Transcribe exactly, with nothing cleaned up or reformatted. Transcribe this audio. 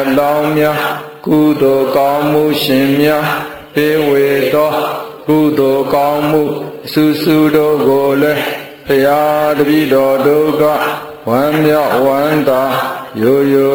လောင်းများကုသိုလ်ကောင်းမှုရှင်များပေးဝေသောကုသိုလ်ကောင်းမှုစုစုတို့ကိုလည်းဘုရားတပည့်တော်တို့ကဝမ်းမြောက်ဝမ်းသာရိုးရိုး